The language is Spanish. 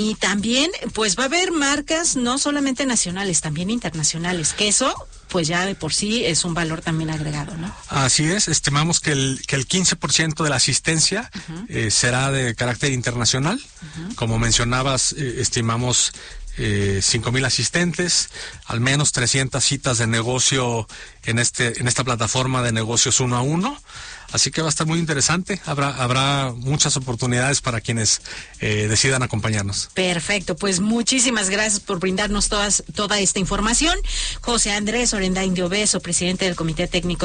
Y también, pues va a haber marcas no solamente nacionales, también internacionales, que eso, pues ya de por sí es un valor también agregado, ¿no? Así es, estimamos que el 15% de la asistencia será de carácter internacional. Como mencionabas, estimamos 5,000 asistentes, al menos 300 citas de negocio en esta plataforma de negocios 1 a 1. Así que va a estar muy interesante. Habrá muchas oportunidades para quienes decidan acompañarnos. Perfecto, pues muchísimas gracias por brindarnos toda esta información. José Andrés Orendain de Obeso, presidente del Comité Técnico